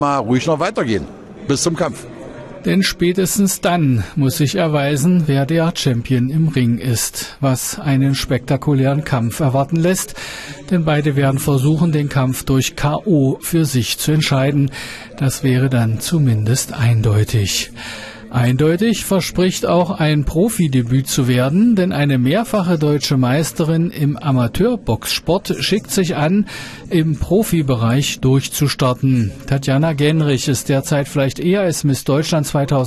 mal ruhig noch weitergehen bis zum Kampf. Denn spätestens dann muss sich erweisen, wer der Champion im Ring ist, was einen spektakulären Kampf erwarten lässt. Denn beide werden versuchen, den Kampf durch K.O. für sich zu entscheiden. Das wäre dann zumindest eindeutig. Eindeutig verspricht auch ein Profidebüt zu werden, denn eine mehrfache deutsche Meisterin im Amateurboxsport schickt sich an, im Profibereich durchzustarten. Tatjana Genrich ist derzeit vielleicht eher als Miss Deutschland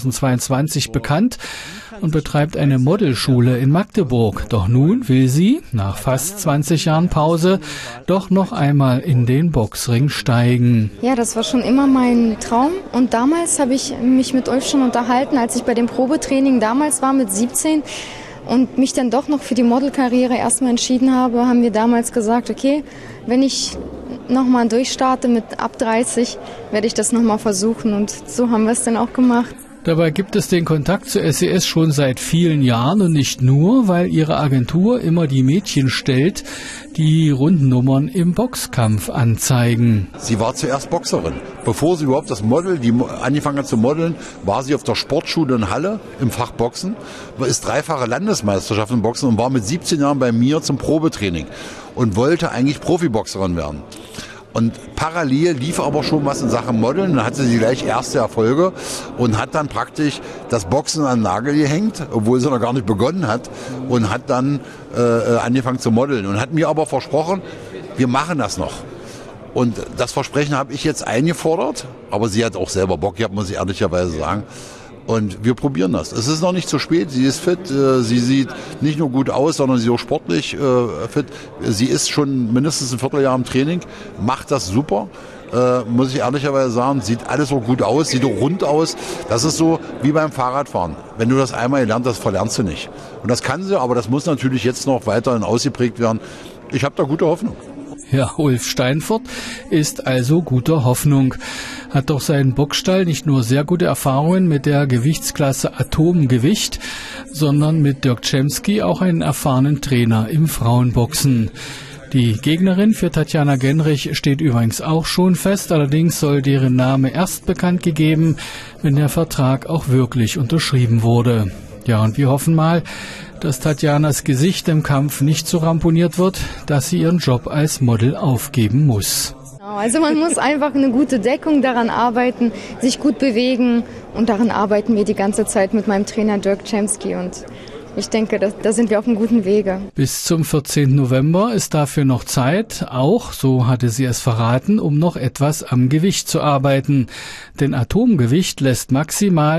2022 bekannt und betreibt eine Modelschule in Magdeburg. Doch nun will sie, nach fast 20 Jahren Pause, doch noch einmal in den Boxring steigen. Ja, das war schon immer mein Traum. Und damals habe ich mich mit Ulf schon unterhalten, als ich bei dem Probetraining damals war mit 17 und mich dann doch noch für die Modelkarriere erstmal entschieden habe, haben wir damals gesagt, okay, wenn ich nochmal durchstarte mit ab 30, werde ich das nochmal versuchen. Und so haben wir es dann auch gemacht. Dabei gibt es den Kontakt zur SES schon seit vielen Jahren und nicht nur, weil ihre Agentur immer die Mädchen stellt, die Rundennummern im Boxkampf anzeigen. Sie war zuerst Boxerin. Bevor sie überhaupt angefangen hat zu modeln, war sie auf der Sportschule in Halle im Fach Boxen, ist dreifache Landesmeisterschaft im Boxen und war mit 17 Jahren bei mir zum Probetraining und wollte eigentlich Profiboxerin werden. Und parallel lief aber schon was in Sachen Modeln. Dann hatte sie gleich erste Erfolge und hat dann praktisch das Boxen an den Nagel gehängt, obwohl sie noch gar nicht begonnen hat, und hat dann angefangen zu modeln und hat mir aber versprochen, wir machen das noch. Und das Versprechen habe ich jetzt eingefordert, aber sie hat auch selber Bock gehabt, muss ich ehrlicherweise sagen. Und wir probieren das. Es ist noch nicht zu spät, sie ist fit, sie sieht nicht nur gut aus, sondern sie ist auch sportlich fit. Sie ist schon mindestens ein Vierteljahr im Training, macht das super, muss ich ehrlicherweise sagen. Sieht alles so gut aus, sieht auch rund aus. Das ist so wie beim Fahrradfahren. Wenn du das einmal gelernt hast, verlernst du nicht. Und das kann sie, aber das muss natürlich jetzt noch weiterhin ausgeprägt werden. Ich habe da gute Hoffnung. Ja, Ulf Steinfurt ist also guter Hoffnung. Hat doch seinen Boxstall nicht nur sehr gute Erfahrungen mit der Gewichtsklasse Atomgewicht, sondern mit Dirk Cemski auch einen erfahrenen Trainer im Frauenboxen. Die Gegnerin für Tatjana Genrich steht übrigens auch schon fest, allerdings soll deren Name erst bekannt gegeben, wenn der Vertrag auch wirklich unterschrieben wurde. Ja, und wir hoffen mal, dass Tatjanas Gesicht im Kampf nicht so ramponiert wird, dass sie ihren Job als Model aufgeben muss. Also man muss einfach eine gute Deckung, daran arbeiten, sich gut bewegen, und daran arbeiten wir die ganze Zeit mit meinem Trainer Dirk Cemski, und ich denke, da sind wir auf einem guten Wege. Bis zum 14. November ist dafür noch Zeit, auch, so hatte sie es verraten, um noch etwas am Gewicht zu arbeiten. Denn Atomgewicht lässt maximal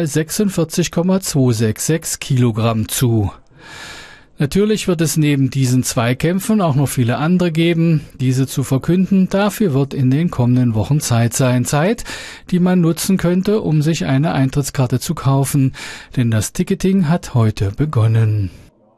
46,266 Kilogramm zu. Natürlich wird es neben diesen Zweikämpfen auch noch viele andere geben. Diese zu verkünden, dafür wird in den kommenden Wochen Zeit sein. Zeit, die man nutzen könnte, um sich eine Eintrittskarte zu kaufen. Denn das Ticketing hat heute begonnen.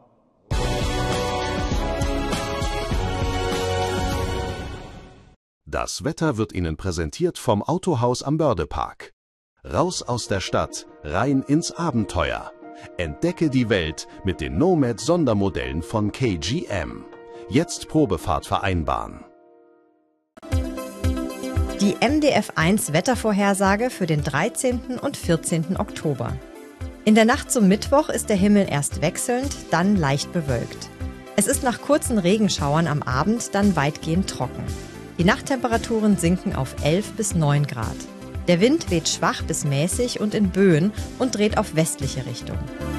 Das Wetter wird Ihnen präsentiert vom Autohaus am Bördepark. Raus aus der Stadt, rein ins Abenteuer. Entdecke die Welt mit den Nomad-Sondermodellen von KGM. Jetzt Probefahrt vereinbaren. Die MDF1 Wettervorhersage für den 13. und 14. Oktober. In der Nacht zum Mittwoch ist der Himmel erst wechselnd, dann leicht bewölkt. Es ist nach kurzen Regenschauern am Abend dann weitgehend trocken. Die Nachttemperaturen sinken auf 11 bis 9 Grad. Der Wind weht schwach bis mäßig und in Böen und dreht auf westliche Richtung.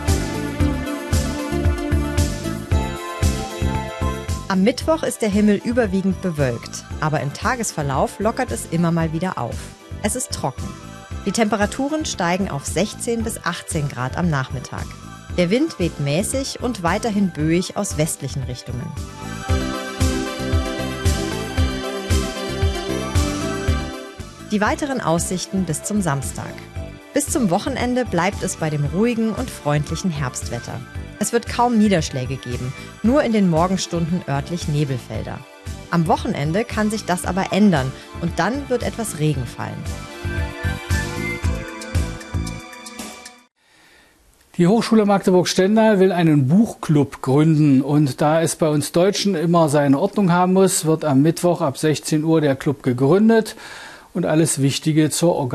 Am Mittwoch ist der Himmel überwiegend bewölkt, aber im Tagesverlauf lockert es immer mal wieder auf. Es ist trocken. Die Temperaturen steigen auf 16 bis 18 Grad am Nachmittag. Der Wind weht mäßig und weiterhin böig aus westlichen Richtungen. Die weiteren Aussichten bis zum Samstag. Bis zum Wochenende bleibt es bei dem ruhigen und freundlichen Herbstwetter. Es wird kaum Niederschläge geben, nur in den Morgenstunden örtlich Nebelfelder. Am Wochenende kann sich das aber ändern und dann wird etwas Regen fallen. Die Hochschule Magdeburg-Stendal will einen Buchclub gründen, und da es bei uns Deutschen immer seine Ordnung haben muss, wird am Mittwoch ab 16 Uhr der Club gegründet und alles Wichtige zur Organisation